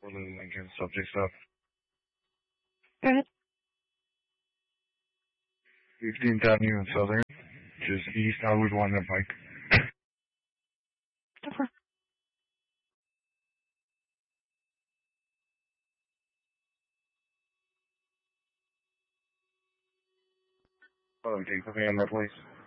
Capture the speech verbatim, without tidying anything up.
Portland, Lincoln, subject stuff. Go ahead. fifteenth Avenue and Southern, just east. I would want that bike. Over. Oh, okay, put me on that, please.